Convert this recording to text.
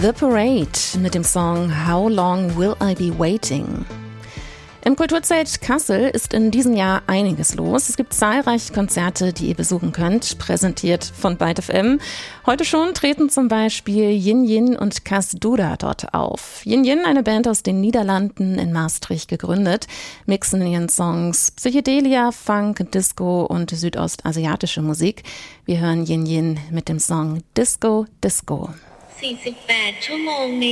The Parade mit dem Song How Long Will I Be Waiting? Im Kulturzelt Kassel ist in diesem Jahr einiges los. Es gibt zahlreiche Konzerte, die ihr besuchen könnt, präsentiert von Byte FM. Heute schon treten zum Beispiel Yin Yin und Kas Duda dort auf. Yin Yin, eine Band aus den Niederlanden in Maastricht gegründet, mixen in ihren Songs Psychedelia, Funk, Disco und südostasiatische Musik. Wir hören Yin Yin mit dem Song Disco Disco. 48 ชั่วโมงใน